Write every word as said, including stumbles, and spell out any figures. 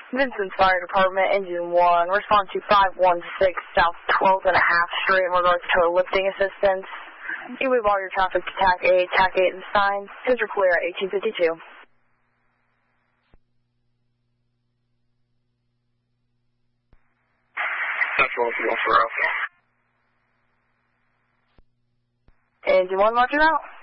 Vincent Fire Department, Engine one, respond to five one six South twelfth and a half Street in regards to a lifting assistance. You move all your traffic to TAC eight, TAC eight is assigned. Sends are clear at eighteen fifty-two. Central for Alpha. Engine one, roger out.